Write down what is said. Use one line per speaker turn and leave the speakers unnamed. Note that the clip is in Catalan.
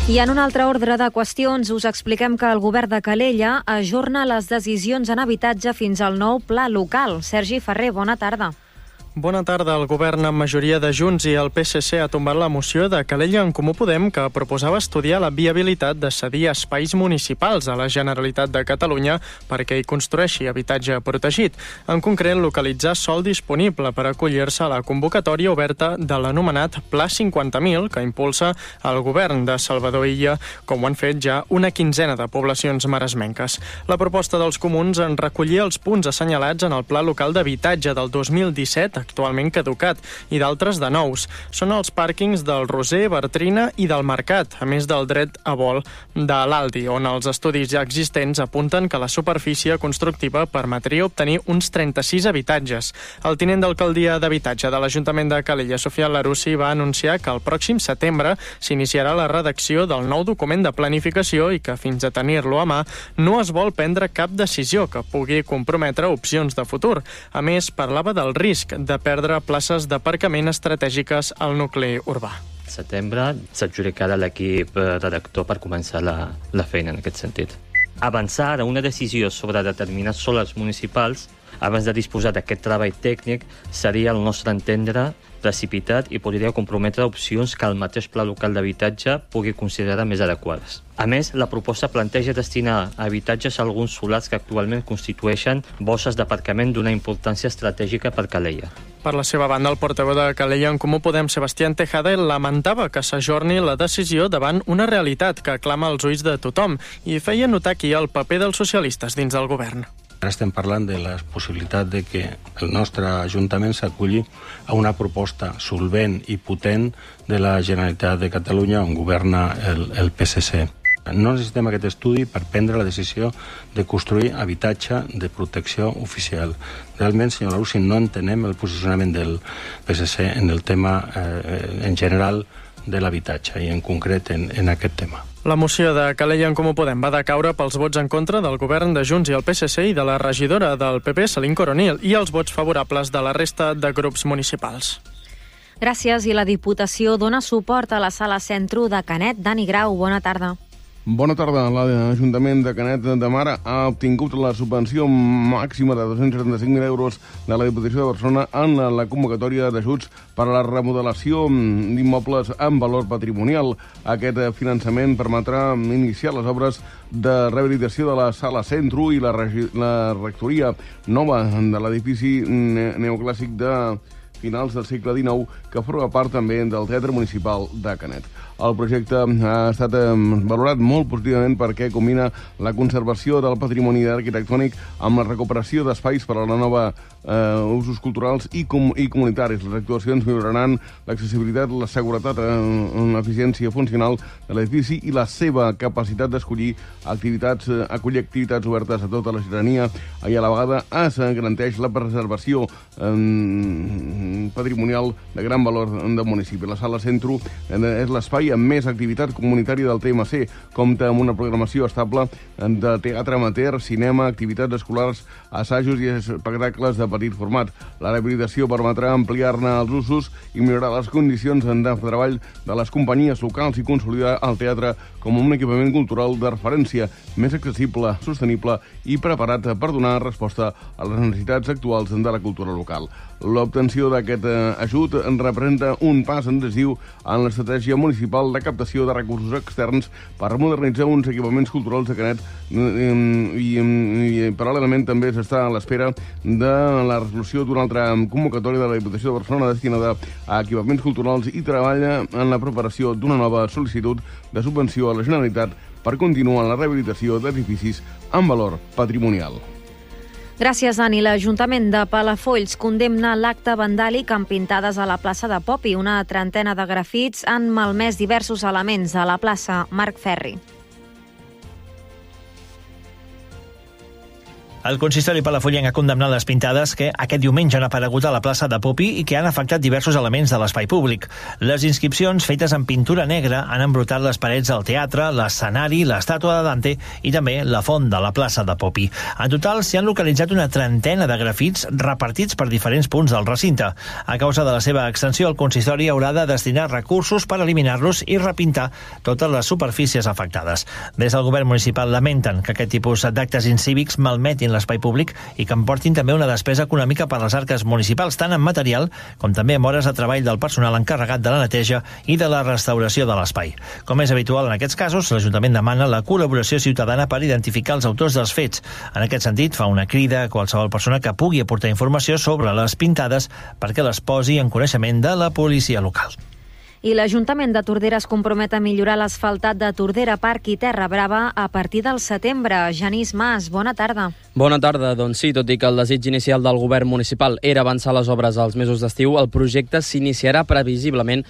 I en un altre ordre de qüestions us expliquem que el govern de Calella ajorna les decisions en habitatge fins al nou pla local. Sergi Ferrer, bona tarda.
Bona tarda. El govern amb majoria de Junts i el PSC ha tombat la moció de Calella en Comú Podem que proposava estudiar la viabilitat de cedir espais municipals a la Generalitat de Catalunya perquè hi construeixi habitatge protegit. En concret, localitzar sòl disponible per acollir-se a la convocatòria oberta de l'anomenat Pla 50.000 que impulsa el govern de Salvador Illa, com ho han fet ja una quinzena de poblacions maresmenques. La proposta dels comuns en recollia els punts assenyalats en el Pla Local d'Habitatge del 2017, actualment caducat, i d'altres de nous. Són els pàrquings del Roser, Bartrina i del Mercat, a més del dret a vol de l'Aldi, on els estudis ja existents apunten que la superfície constructiva permetria obtenir uns 36 habitatges. El tinent d'alcaldia d'habitatge de l'Ajuntament de Calella, Sofia Larussi, va anunciar que el pròxim setembre s'iniciarà la redacció del nou document de planificació i que fins a tenir-lo a mà no es vol prendre cap decisió que pugui comprometre opcions de futur. A més, parlava del risc de perdre places d'aparcament estratègiques al nucli urbà.
Al setembre s'adjudicarà l'equip redactor per començar la feina en aquest sentit. Avançar ara una decisió sobre determinats sòls municipals abans de disposar d'aquest treball tècnic seria, al nostre entendre, precipitat i podria comprometre opcions que el mateix pla local d'habitatge pugui considerar més adequades. A més, la proposta planteja destinar a habitatges alguns solars que actualment constitueixen bosses d'aparcament d'una importància estratègica per Calella.
Per la seva banda, el portaveu de Calella en Comú Podem, Sebastián Tejada, lamentava que s'ajorni la decisió davant una realitat que clama als ulls de tothom i feia notar aquí el paper dels socialistes dins del govern.
Ara estem parlant de la possibilitat de que el nostre Ajuntament s'aculli a una proposta solvent i potent de la Generalitat de Catalunya on governa el PSC. No necessitem aquest estudi per prendre la decisió de construir habitatge de protecció oficial. Realment, senyor Larussi, no entenem el posicionament del PSC en el tema en general de l'habitatge i en concret en aquest tema.
La moció de Calella en Comú Podem va decaure pels vots en contra del govern de Junts i el PSC i de la regidora del PP, Celine Coronil, i els vots favorables de la resta de grups municipals.
Gràcies. I la Diputació dona suport a la Sala Centro de Canet. Dani Grau, bona tarda.
Bona tarda. L'Ajuntament de Canet de Mar ha obtingut la subvenció màxima de 275.000 euros de la Diputació de Barcelona en la convocatòria d'ajuts per a la remodelació d'immobles amb valor patrimonial. Aquest finançament permetrà iniciar les obres de rehabilitació de la Sala Centro i la rectoria nova de l'edifici neoclàssic de finals del segle XIX, que forma part també del Teatre Municipal de Canet. El projecte ha estat valorat molt positivament perquè combina la conservació del patrimoni arquitectònic amb la recuperació d'espais per a la nova usos culturals i comunitaris. Les actuacions milloraran l'accessibilitat, la seguretat, l'eficiència funcional de l'edifici i la seva capacitat d'escollir acollir activitats obertes a tota la ciutadania, i a la vegada es garanteix la preservació patrimonial de gran valor del municipi. La Sala Centro és l'espai amb més activitat comunitària del TMC. Compta amb una programació estable de teatre amateur, cinema, activitats escolars, assajos i espectacles de petit format. La rehabilitació permetrà ampliar-ne els usos i millorar les condicions de treball de les companyies locals i consolidar el teatre com un equipament cultural de referència, més accessible, sostenible i preparat per donar resposta a les necessitats actuals de la cultura local. L'obtenció d'aquest ajut representa un pas decisiu en l'estratègia municipal de captació de recursos externs per modernitzar uns equipaments culturals de Canet i paral·lelament també s'està a l'espera de la resolució d'una altra convocatòria de la Diputació de Barcelona destinada a equipaments culturals i treballa en la preparació d'una nova sol·licitud de subvenció a la Generalitat per continuar la rehabilitació d'edificis amb valor patrimonial.
Gràcies, Dani. L'Ajuntament de Palafolls condemna l'acte vandàlic amb pintades a la plaça de Popi. Una trentena de grafits han malmès diversos elements a la plaça. Marc Ferri.
El consistori palafollenc ha condemnat les pintades que aquest diumenge han aparegut a la plaça de Popi i que han afectat diversos elements de l'espai públic. Les inscripcions fetes en pintura negra han embrutat les parets del teatre, l'escenari, l'estàtua de Dante i també la font de la plaça de Popi. En total, s'hi han localitzat una trentena de grafits repartits per diferents punts del recinte. A causa de la seva extensió, el consistori haurà de destinar recursos per eliminar-los i repintar totes les superfícies afectades. Des del govern municipal lamenten que aquest tipus d'actes incívics malmetin l'espai públic i que emportin també una despesa econòmica per a les arques municipals, tant en material com també amb hores de treball del personal encarregat de la neteja i de la restauració de l'espai. Com és habitual en aquests casos, l'Ajuntament demana la col·laboració ciutadana per identificar els autors dels fets. En aquest sentit, fa una crida a qualsevol persona que pugui aportar informació sobre les pintades perquè les posi en coneixement de la policia local.
I l'Ajuntament de Tordera es compromet a millorar l'asfaltat de Tordera Parc i Terra Brava a partir del setembre. Genís Mas, bona tarda.
Bona tarda. Doncs sí, tot i que el desig inicial del govern municipal era avançar les obres als mesos d'estiu, el projecte s'iniciarà previsiblement